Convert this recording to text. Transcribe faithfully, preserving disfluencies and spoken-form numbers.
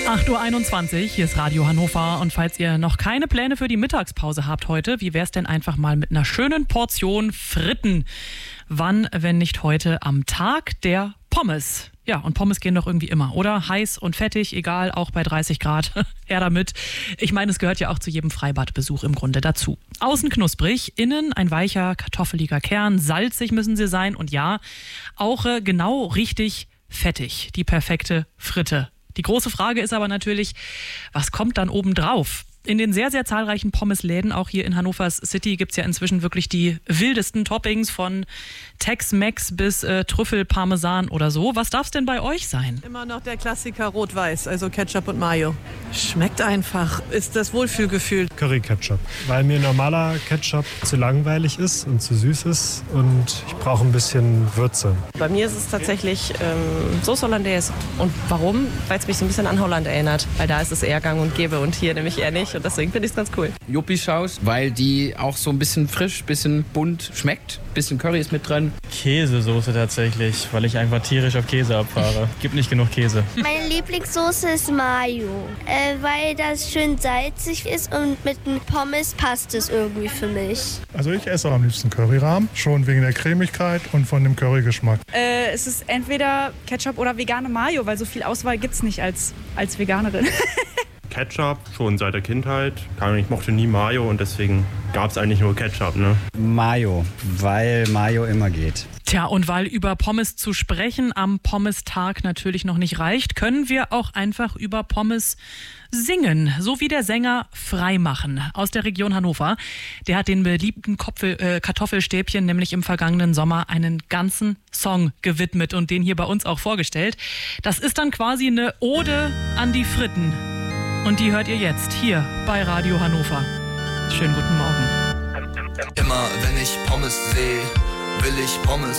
acht Uhr einundzwanzig, hier ist Radio Hannover. Und falls ihr noch keine Pläne für die Mittagspause habt heute, wie wär's denn einfach mal mit einer schönen Portion Fritten? Wann, wenn nicht heute, am Tag der Pommes? Ja, und Pommes gehen doch irgendwie immer, oder? Heiß und fettig, egal, auch bei dreißig Grad. Her damit. Ich meine, es gehört ja auch zu jedem Freibadbesuch im Grunde dazu. Außen knusprig, innen ein weicher, kartoffeliger Kern. Salzig müssen sie sein und ja, auch äh, genau richtig fettig. Die perfekte Fritte. Die große Frage ist aber natürlich, was kommt dann oben drauf? In den sehr, sehr zahlreichen Pommesläden, auch hier in Hannovers City, gibt es ja inzwischen wirklich die wildesten Toppings von Tex-Mex bis äh, Trüffelparmesan oder so. Was darf es denn bei euch sein? Immer noch der Klassiker Rot-Weiß, also Ketchup und Mayo. Schmeckt einfach, ist das Wohlfühlgefühl. Curry-Ketchup, weil mir normaler Ketchup zu langweilig ist und zu süß ist und ich brauche ein bisschen Würze. Bei mir ist es tatsächlich ähm, Sauce Hollandaise. Und warum? Weil es mich so ein bisschen an Holland erinnert. Weil da ist es eher gang und gäbe und hier nämlich eher nicht. Und deswegen finde ich es ganz cool. Yuppie-Saus, weil die auch so ein bisschen frisch, bisschen bunt schmeckt. Bisschen Curry ist mit drin. Käsesoße tatsächlich, weil ich einfach tierisch auf Käse abfahre. Gibt nicht genug Käse. Meine Lieblingssoße ist Mayo, äh, weil das schön salzig ist und mit den Pommes passt es irgendwie für mich. Also ich esse am liebsten Curryrahm, schon wegen der Cremigkeit und von dem Currygeschmack. Äh, es ist entweder Ketchup oder vegane Mayo, weil so viel Auswahl gibt es nicht als, als Veganerin. Ketchup, schon seit der Kindheit. Ich mochte nie Mayo und deswegen gab es eigentlich nur Ketchup, ne? Mayo, weil Mayo immer geht. Tja, und weil über Pommes zu sprechen am Pommestag natürlich noch nicht reicht, können wir auch einfach über Pommes singen. So wie der Sänger Freimachen aus der Region Hannover. Der hat den beliebten Kopfel, äh, Kartoffelstäbchen nämlich im vergangenen Sommer einen ganzen Song gewidmet und den hier bei uns auch vorgestellt. Das ist dann quasi eine Ode an die Fritten. Und die hört ihr jetzt hier bei Radio Hannover. Schönen guten Morgen. Immer wenn ich Pommes sehe, will ich Pommes